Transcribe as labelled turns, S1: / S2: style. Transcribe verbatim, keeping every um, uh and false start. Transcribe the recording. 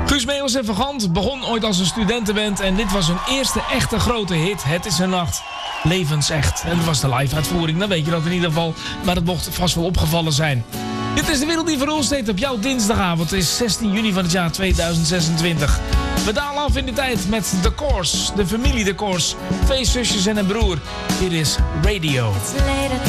S1: Guus Meeuwis en Vagant begon ooit als een studentenband en dit was hun eerste echte grote hit. Het is een nacht. Levensecht. En dat was de live uitvoering, dan weet je dat in ieder geval. Maar het mocht vast wel opgevallen zijn. Dit is de wereld die voor ons steekt op jouw dinsdagavond. Het is zestien juni van het jaar tweeduizend zesentwintig. We dalen af in de tijd met de Course, de familie de Course. Twee zusjes en een broer. Dit is Radio.
S2: It's late at